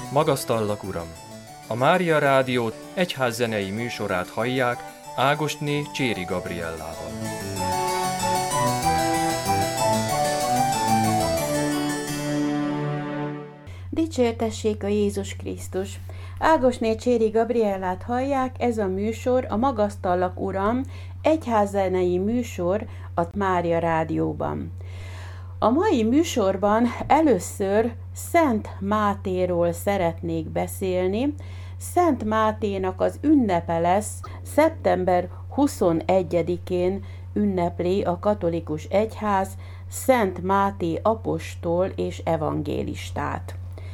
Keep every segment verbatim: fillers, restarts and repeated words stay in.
Magasztallak, Uram! A Mária Rádió egyházzenei műsorát hallják Ágosné Cséri Gabriellával. Dicsértessék a Jézus Krisztus! Ágosné Cséri Gabriellát hallják, ez a műsor a Magasztallak, Uram egyházzenei műsor a Mária Rádióban. A mai műsorban először Szent Mátéról szeretnék beszélni. Szent Máténak az ünnepe lesz, szeptember huszonegyedikén ünnepli a katolikus egyház Szent Máté apostol és evangélistát.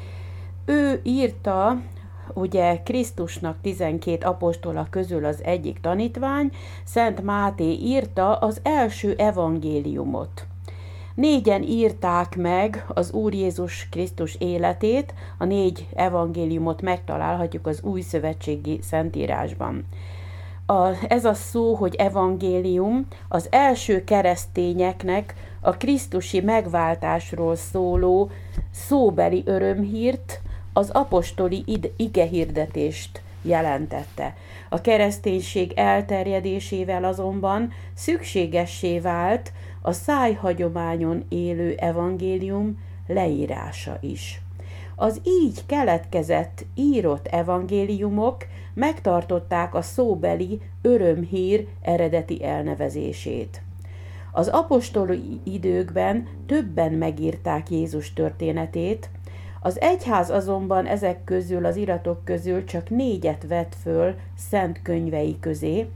Ő írta, ugye Krisztusnak tizenkét apostola közül az egyik tanítvány, Szent Máté írta az első evangéliumot. Négyen írták meg az Úr Jézus Krisztus életét, a négy evangéliumot megtalálhatjuk az Új Szövetségi Szentírásban. A, ez a szó, hogy evangélium, az első keresztényeknek a krisztusi megváltásról szóló szóbeli örömhírt, az apostoli igehirdetést jelentette. A kereszténység elterjedésével azonban szükségessé vált a szájhagyományon élő evangélium leírása is. Az így keletkezett írott evangéliumok megtartották a szóbeli örömhír eredeti elnevezését. Az apostoli időkben többen megírták Jézus történetét, az egyház azonban ezek közül, az iratok közül csak négyet vett föl szent könyvei közé,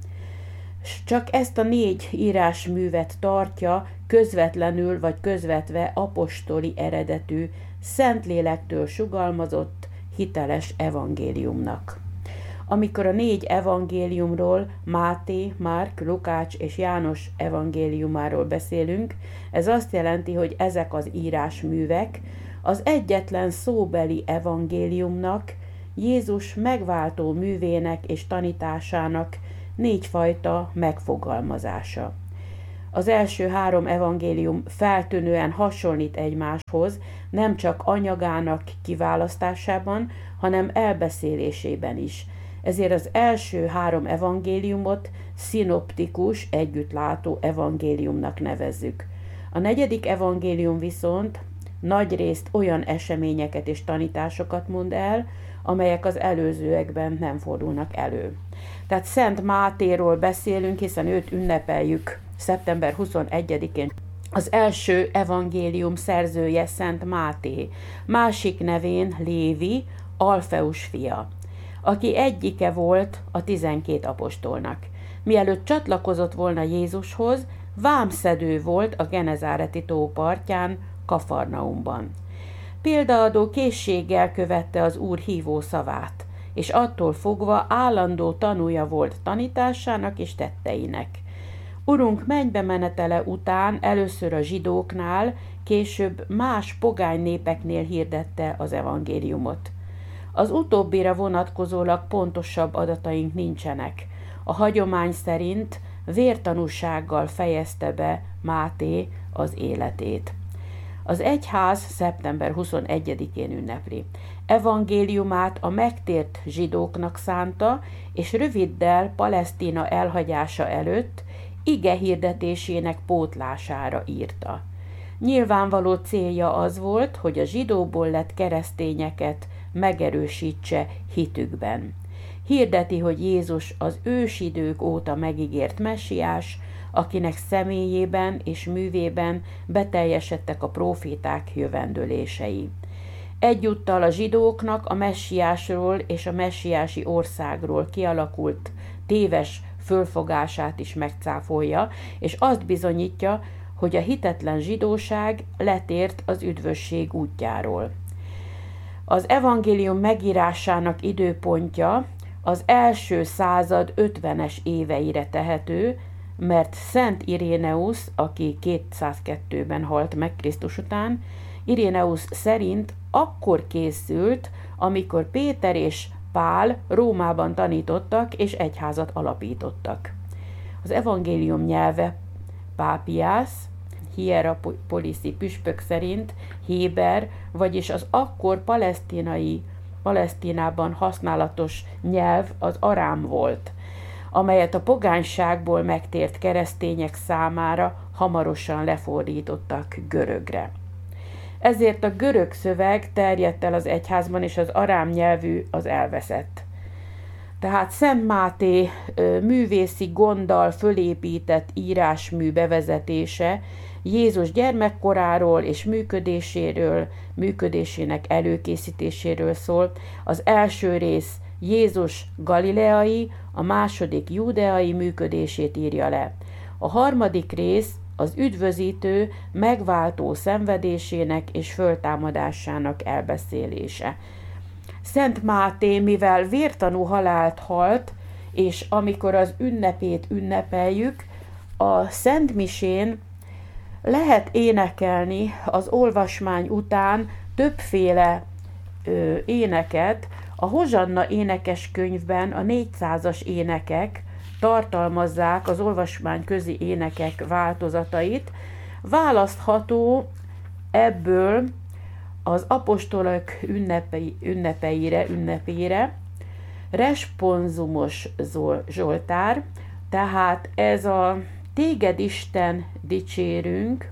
s csak ezt a négy írásművet tartja közvetlenül vagy közvetve apostoli eredetű, Szentlélektől sugalmazott, hiteles evangéliumnak. Amikor a négy evangéliumról, Máté, Márk, Lukács és János evangéliumáról beszélünk, ez azt jelenti, hogy ezek az írásművek az egyetlen szóbeli evangéliumnak, Jézus megváltó művének és tanításának négyfajta megfogalmazása. Az első három evangélium feltűnően hasonlít egymáshoz, nem csak anyagának kiválasztásában, hanem elbeszélésében is. Ezért az első három evangéliumot szinoptikus, együttlátó evangéliumnak nevezzük. A negyedik evangélium viszont nagyrészt olyan eseményeket és tanításokat mond el, amelyek az előzőekben nem fordulnak elő. Tehát Szent Mátéról beszélünk, hiszen őt ünnepeljük szeptember huszonegyedikén. Az első evangélium szerzője Szent Máté, másik nevén Lévi, Alfeus fia, aki egyike volt a tizenkét apostolnak. Mielőtt csatlakozott volna Jézushoz, vámszedő volt a Genezáreti tó partján, Kafarnaumban. Példaadó készséggel követte az Úr hívó szavát, és attól fogva állandó tanúja volt tanításának és tetteinek. Urunk mennybe menetele után először a zsidóknál, később más pogány népeknél hirdette az evangéliumot. Az utóbbira vonatkozólag pontosabb adataink nincsenek. A hagyomány szerint vértanúsággal fejezte be Máté az életét. Az egyház szeptember huszonegyedikén ünnepli. Evangéliumát a megtért zsidóknak szánta, és röviddel Palesztina elhagyása előtt ige hirdetésének pótlására írta. Nyilvánvaló célja az volt, hogy a zsidóból lett keresztényeket megerősítse hitükben. Hirdeti, hogy Jézus az ősidők óta megígért messiás, akinek személyében és művében beteljesedtek a próféták jövendőlései. Egyúttal a zsidóknak a messiásról és a messiási országról kialakult téves fölfogását is megcáfolja, és azt bizonyítja, hogy a hitetlen zsidóság letért az üdvösség útjáról. Az evangélium megírásának időpontja az első század ötvenes éveire tehető, mert Szent Iréneusz, aki kétszázkettőben halt meg Krisztus után, Iréneusz szerint akkor készült, amikor Péter és Pál Rómában tanítottak és egyházat alapítottak. Az evangélium nyelve pápiász, hierapoliszi püspök szerint héber, vagyis az akkor palesztinai Palesztinában használatos nyelv az arám volt, amelyet a pogányságból megtért keresztények számára hamarosan lefordítottak görögre. Ezért a görög szöveg terjedt el az egyházban, és az arám nyelvű az elveszett. Tehát Szent Máté művészi gonddal fölépített írásmű bevezetése Jézus gyermekkoráról és működéséről, működésének előkészítéséről szól. Az első rész Jézus galileai, a második júdeai működését írja le. A harmadik rész az üdvözítő, megváltó szenvedésének és föltámadásának elbeszélése. Szent Máté, mivel vértanú halált halt, és amikor az ünnepét ünnepeljük, a Szentmisén lehet énekelni az olvasmány után többféle ö, éneket. A Hozsanna énekeskönyvben a négyszázas énekek tartalmazzák az olvasmány közi énekek változatait. Választható ebből az apostolok ünnepei, ünnepeire, ünnepére responsumos Zsoltár, tehát ez a Téged Isten dicsérünk,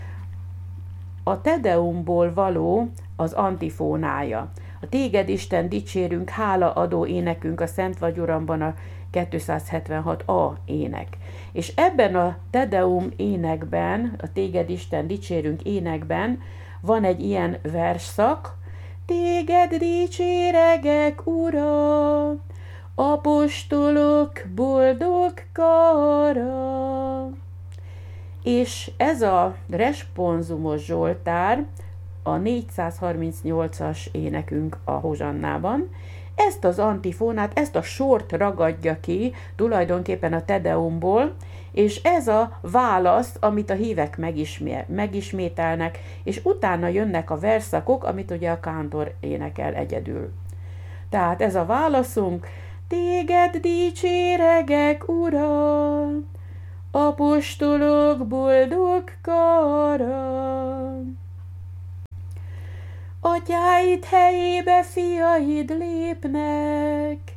a Tedeumból való az antifónája. A Téged Isten dicsérünk, hálaadó énekünk a Szent vagy Uramban a kétszázhetvenhat a ének. És ebben a Tedeum énekben, a Téged Isten dicsérünk énekben van egy ilyen versszak: Téged dicséregek, Uram, apostolok boldog kara. És ez a responsumos Zsoltár a négyszázharmincnyolcas énekünk a Hozsannában. Ezt az antifónát, ezt a sort ragadja ki tulajdonképpen a Tedeumból, és ez a válasz, amit a hívek megismételnek, és utána jönnek a verszakok, amit ugye a kántor énekel egyedül. Tehát ez a válaszunk: Téged dicséregek, Uram, apostolok boldog kara. Atyáid helyébe fiaid lépnek,